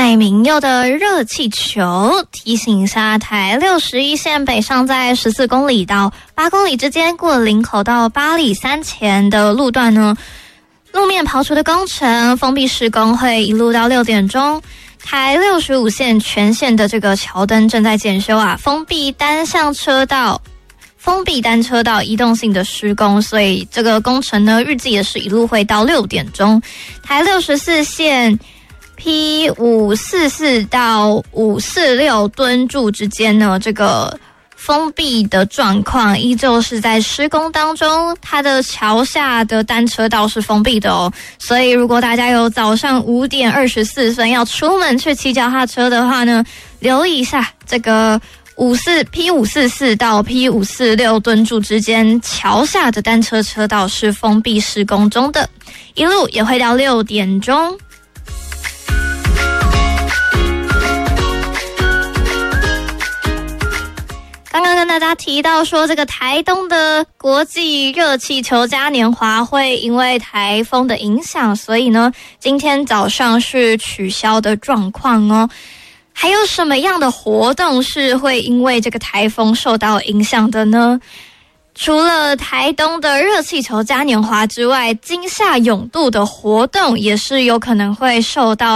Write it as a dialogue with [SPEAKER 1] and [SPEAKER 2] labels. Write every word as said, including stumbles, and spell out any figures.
[SPEAKER 1] 蔡明佑的热气球，提醒一下台六十一线北上在十四公里到八公里之间，过林口到八里山前的路段呢，路面刨除的工程封闭施工会一路到六点钟。台六十五线全线的这个桥灯正在检修啊，封闭单向车道。封闭单车道移动性的施工，所以这个工程呢，预计也是一路会到六点钟。台六十四线 P 五四四 到五四六敦柱之间呢，这个封闭的状况依旧是在施工当中，它的桥下的单车道是封闭的哦。所以如果大家有早上五点二十四分要出门去骑脚踏车的话呢，留意一下这个五四 P 五四四 到 P 五四六敦柱之间桥下的单车车道是封闭施工中的，一路也会到六点钟。刚刚跟大家提到说，这个台东的国际热气球嘉年华会因为台风的影响，所以呢，今天早上是取消的状况哦。还有什么样的活动是会因为这个台风受到影响的呢？除了台东的热气球嘉年华之外，金夏泳渡的活动也是有可能会受到